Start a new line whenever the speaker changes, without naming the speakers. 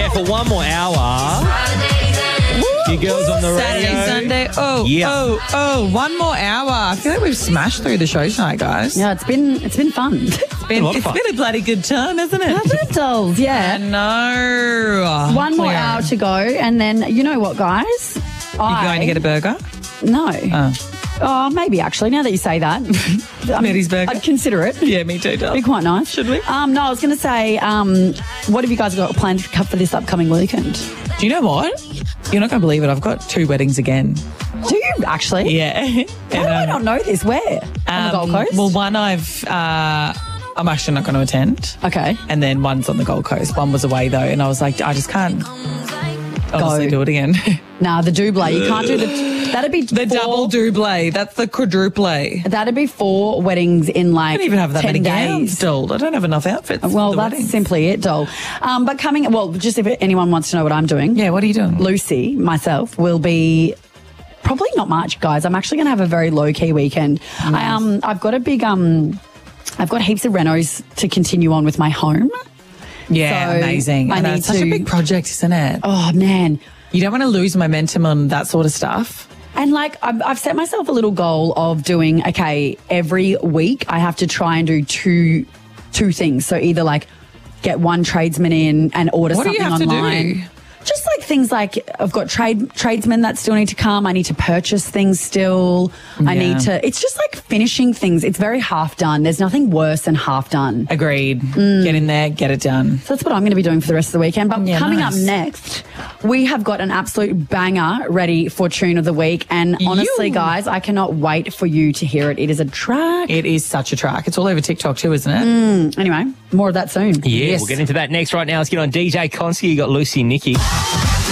Okay, for one more hour. You girls on the radio.
Saturday, Sunday. Oh, one more hour. I feel like we've smashed through the show tonight, guys.
Yeah, it's been fun.
It's been a bloody good time, hasn't it?
Hasn't it, dolls? Yeah.
I know.
One more hour to go, and then you know what, guys?
You going to get a burger?
No. Oh, maybe actually. Now that you say that,
Maddie's burger.
I'd consider it.
Yeah, me too, doll.
Be quite nice.
Should we?
No, I was going to say, what have you guys got planned for this upcoming weekend?
Do you know what? You're not going to believe it. I've got 2 weddings again.
Do you actually?
Yeah.
How do I not know this? Where? On the Gold Coast?
Well, one I'm actually not going to attend.
Okay.
And then one's on the Gold Coast. One was away though, and I was like, I just can't honestly do it again.
Nah, the double. You can't do that'd be
the double double. That's the quadruple.
That'd be 4 weddings in like
I don't even have that
10
many
days.
gowns, doll. I don't have enough outfits.
Well,
for the
that's
weddings.
simply it, doll. But just if anyone wants to know what I'm doing.
Yeah, what are you doing?
Lucy, myself, will be probably not much, guys. I'm actually going to have a very low-key weekend.
Nice.
I've got a big, I've got heaps of renos to continue on with my home.
Yeah,
So
amazing.
I
know,
need
it's such a
to-
big project, isn't it?
Oh, man.
You don't want to lose momentum on that sort of stuff.
And like, I've set myself a little goal of doing, okay, every week I have to try and do two things. So either like get one tradesman in and order
What do
something
you have
online.
to do?
Just like things like I've got tradesmen that still need to come. I need to purchase things still. I
Yeah.
need to, it's just like finishing things. It's very half done. There's nothing worse than half done.
Agreed. Get in there, get it done.
So that's what I'm going to be doing for the rest of the weekend. But
Yeah,
coming
nice.
up next, we have got an absolute banger ready for Tune of the Week. And honestly, guys, I cannot wait for you to hear it. It is a track.
It is such a track. It's all over TikTok too, isn't it?
Anyway, more of that soon.
Yeah,
Yes.
we'll get into that next. Right now, let's get on DJ Konski. You got Lucy and Nikki.